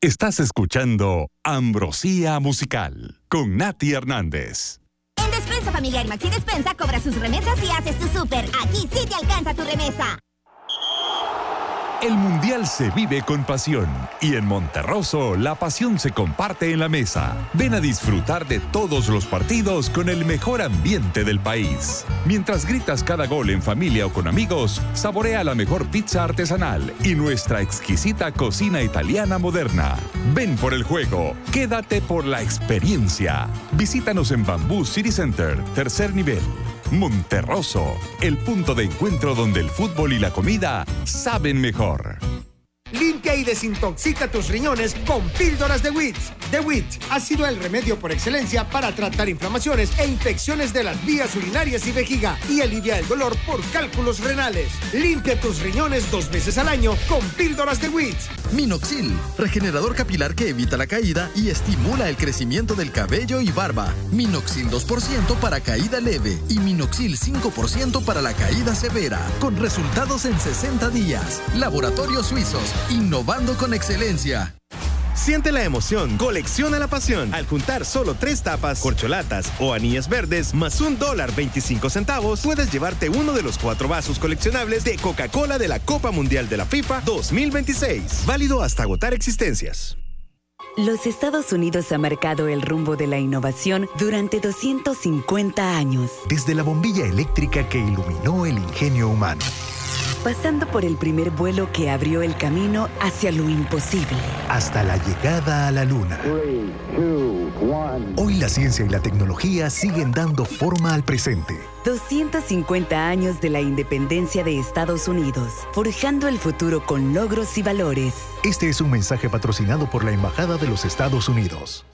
Estás escuchando Ambrosía Musical con Nati Hernández. En Despensa Familiar Maxi Despensa cobra sus remesas y haces tu súper. Aquí sí te alcanza tu remesa. El Mundial se vive con pasión y en Monterroso la pasión se comparte en la mesa. Ven a disfrutar de todos los partidos con el mejor ambiente del país. Mientras gritas cada gol en familia o con amigos, saborea la mejor pizza artesanal y nuestra exquisita cocina italiana moderna. Ven por el juego, quédate por la experiencia. Visítanos en Bamboo City Center, tercer nivel. Monterroso, el punto de encuentro donde el fútbol y la comida saben mejor. Limpia y desintoxica tus riñones con píldoras de WIT. The WIT ha sido el remedio por excelencia para tratar inflamaciones e infecciones de las vías urinarias y vejiga y alivia el dolor por cálculos renales. Limpia tus riñones 2 veces al año con píldoras de WIT. Minoxil, regenerador capilar que evita la caída y estimula el crecimiento del cabello y barba. Minoxil 2% para caída leve y Minoxil 5% para la caída severa, con resultados en 60 días. Laboratorios Suizos, innovando con excelencia. Siente la emoción, colecciona la pasión. Al juntar solo 3 tapas, corcholatas o anillas verdes más $1.25, puedes llevarte uno de los 4 vasos coleccionables de Coca-Cola de la Copa Mundial de la FIFA 2026. Válido hasta agotar existencias. Los Estados Unidos ha marcado el rumbo de la innovación durante 250 años. Desde la bombilla eléctrica que iluminó el ingenio humano, pasando por el primer vuelo que abrió el camino hacia lo imposible, hasta la llegada a la Luna. 3, 2, 1. Hoy la ciencia y la tecnología siguen dando forma al presente. 250 años de la independencia de Estados Unidos, forjando el futuro con logros y valores. Este es un mensaje patrocinado por la Embajada de los Estados Unidos.